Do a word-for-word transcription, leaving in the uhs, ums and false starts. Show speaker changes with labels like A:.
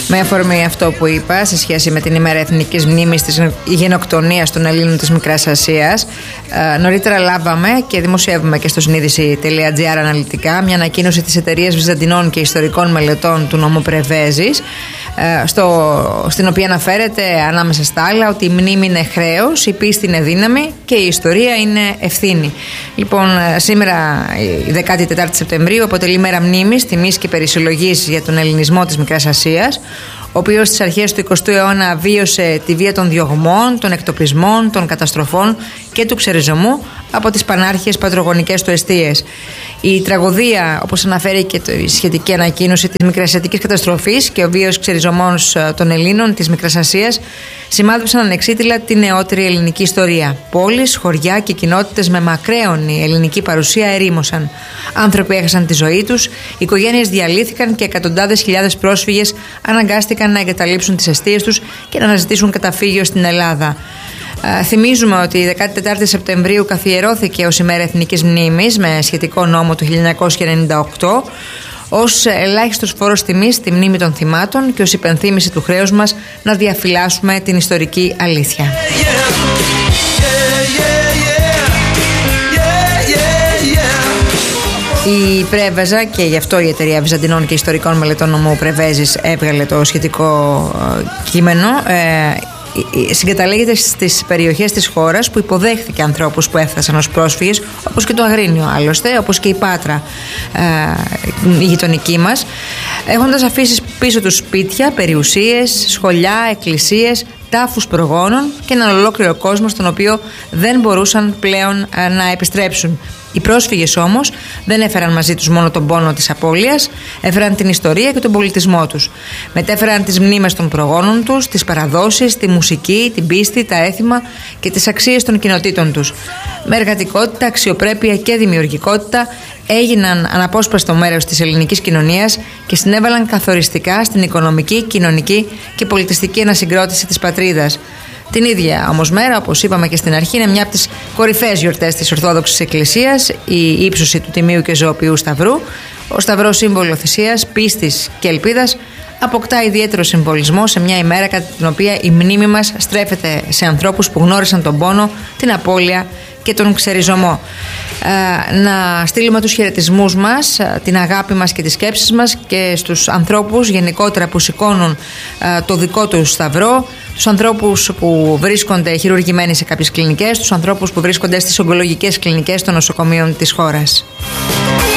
A: Με αφορμή αυτό που είπα σε σχέση με την ημέρα εθνικής μνήμης της γενοκτονίας των Ελλήνων της Μικράς Ασίας, ε, νωρίτερα λάβαμε και δημοσιεύουμε και στο συνείδηση τελεία τζι άρ αναλυτικά μια ανακοίνωση της Εταιρείας Βυζαντινών και Ιστορικών Μελετών του νομού Πρεβέζης, ε, στο, στην οποία αναφέρεται ανάμεσα στα άλλα ότι η μνήμη είναι χρέος, η πίστη είναι δύναμη και η ιστορία είναι ευθύνη. Λοιπόν, σήμερα η δεκάτη τέταρτη Σεπτεμβρίου αποτελεί μέρα μνήμης, τιμής και περισυλλογής για τον ελληνισμό της Μικράς Ασίας, ο οποίος στις αρχές του εικοστού αιώνα βίωσε τη βία των διωγμών, των εκτοπισμών, των καταστροφών και του ξεριζωμού από τις πανάρχιες πατρογονικές του εστίες. Η τραγωδία, όπως αναφέρει και η σχετική ανακοίνωση της Μικρασιατικής καταστροφής και ο βίαιος ξεριζωμός των Ελλήνων της Μικράς Ασίας, σημάδεψαν ανεξίτηλα τη νεότερη ελληνική ιστορία. Πόλεις, χωριά και κοινότητες με μακραίωνη ελληνική παρουσία ερήμωσαν. Άνθρωποι έχασαν τη ζωή τους, οικογένειες διαλύθηκαν και εκατοντάδες χιλιάδες πρόσφυγες αναγκάστηκαν να εγκαταλείψουν τις εστίες τους και να αναζητήσουν καταφύγιο στην Ελλάδα. Uh, θυμίζουμε ότι η δεκάτη τέταρτη Σεπτεμβρίου καθιερώθηκε ως ημέρα εθνικής μνήμης με σχετικό νόμο του χίλια εννιακόσια ενενήντα οκτώ ως ελάχιστος φόρος τιμής στη μνήμη των θυμάτων και ως υπενθύμηση του χρέους μας να διαφυλάσσουμε την ιστορική αλήθεια. Η Πρέβεζα, και γι' αυτό η Εταιρεία Βυζαντινών και Ιστορικών Μελετών νομού Πρεβέζης έβγαλε το σχετικό κείμενο, ε, συγκαταλέγεται στις περιοχές της χώρας που υποδέχθηκε ανθρώπους που έφτασαν ως πρόσφυγες, όπως και το Αγρίνιο άλλωστε, όπως και η Πάτρα, ε, η γειτονική μας, έχοντας αφήσει πίσω τους σπίτια, περιουσίες, σχολιά, εκκλησίες, τάφους προγόνων και έναν ολόκληρο κόσμο στον οποίο δεν μπορούσαν πλέον ε, να επιστρέψουν. Οι πρόσφυγες όμως δεν έφεραν μαζί τους μόνο τον πόνο της απώλειας, έφεραν την ιστορία και τον πολιτισμό τους. Μετέφεραν τις μνήμες των προγόνων τους, τις παραδόσεις, τη μουσική, την πίστη, τα έθιμα και τις αξίες των κοινοτήτων τους. Με εργατικότητα, αξιοπρέπεια και δημιουργικότητα έγιναν αναπόσπαστο μέρος της ελληνικής κοινωνίας και συνέβαλαν καθοριστικά στην οικονομική, κοινωνική και πολιτιστική ανασυγκρότηση της πατρίδας. Την ίδια όμως μέρα, όπως είπαμε και στην αρχή, είναι μια από τις κορυφαίες γιορτές της Ορθόδοξης Εκκλησίας, η ύψωση του Τιμίου και Ζωοποιού Σταυρού. Ο Σταυρός, σύμβολο θυσίας, πίστης και ελπίδας, αποκτά ιδιαίτερο συμβολισμό σε μια ημέρα κατά την οποία η μνήμη μας στρέφεται σε ανθρώπους που γνώρισαν τον πόνο, την απώλεια και τον ξεριζωμό. Ε, να στείλουμε τους χαιρετισμούς μας, την αγάπη μας και τις σκέψεις μας και στους ανθρώπους γενικότερα που σηκώνουν ε, το δικό τους σταυρό, τους ανθρώπους που βρίσκονται χειρουργημένοι σε κάποιες κλινικές, τους ανθρώπους που βρίσκονται στις ογκολογικές κλινικές των νοσοκομείων της χώρας.